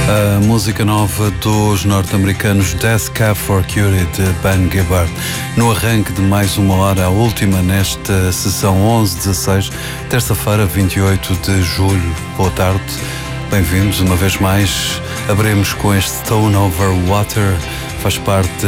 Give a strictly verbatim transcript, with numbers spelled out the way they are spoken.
A música nova dos norte-americanos Death Cab for Cutie de Ben Gibbard. No arranque de mais uma hora, a última nesta sessão onze dezasseis, terça-feira, vinte e oito de julho. Boa tarde, bem-vindos uma vez mais. Abrimos com este Stone Over Water, faz parte